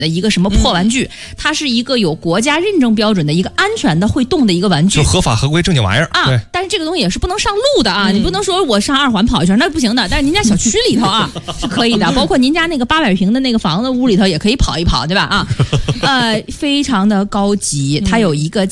的一个什么破玩具，它是一个有国家认证标准的一个安全的会动的一个玩具， 就合法合规正经玩意儿啊。但是这个东西也是不能上路的啊，你不能说我上2环跑一圈那不行的，但是您家小区里头啊是可以的，包括您家那个800平的那个房子屋里头也可以跑一跑，对吧？啊，非常的高级，它有一个